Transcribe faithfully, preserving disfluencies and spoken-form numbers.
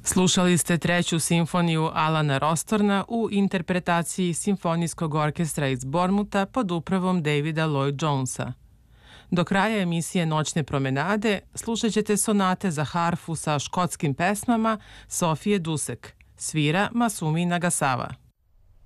Slušali ste treću simfoniju Alana Rostorna u interpretaciji Simfonijskog orkestra iz Bormuta pod upravom Davida Lloyd Jonesa. Do kraja emisije Noćne promenade slušat ćete sonate za harfu sa škotskim pesmama Sofije Dusek, svira Masumi Nagasawa.